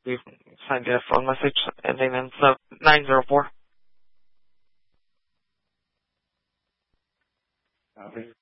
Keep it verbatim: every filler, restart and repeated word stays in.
We've signed you a phone message ending in nine zero four. Copy.